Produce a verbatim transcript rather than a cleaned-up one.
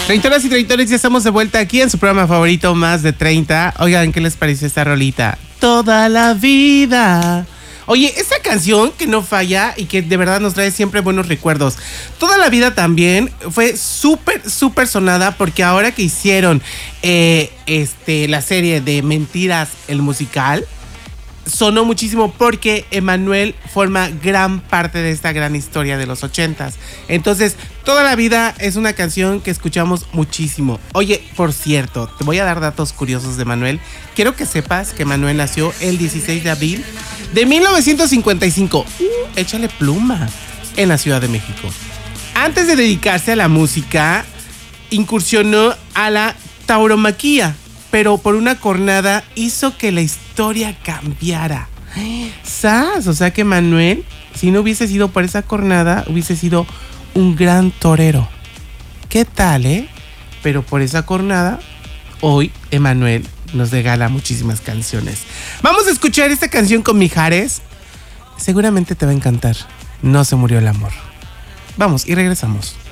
Treintonas y treintones, ya estamos de vuelta aquí en su programa favorito, Más de treinta. Oigan, ¿qué les pareció esta rolita? Toda la vida. Oye, esta canción que no falla y que de verdad nos trae siempre buenos recuerdos. Toda la vida también fue súper, súper sonada porque ahora que hicieron eh, este, la serie de Mentiras, el musical, sonó muchísimo porque Emmanuel forma gran parte de esta gran historia de los ochentas. Entonces, Toda la vida es una canción que escuchamos muchísimo. Oye, por cierto, te voy a dar datos curiosos de Manuel. Quiero que sepas que Manuel nació el dieciséis de abril de mil novecientos cincuenta y cinco. Uh, échale pluma. En la Ciudad de México. Antes de dedicarse a la música, incursionó a la tauromaquia, pero por una cornada hizo que la historia cambiara. ¡Sas! O sea que Manuel, si no hubiese sido por esa cornada, hubiese sido un gran torero. ¿Qué tal, eh? Pero por esa cornada, hoy Emmanuel nos regala muchísimas canciones. Vamos a escuchar esta canción con Mijares. Seguramente te va a encantar. No se murió el amor. Vamos y regresamos.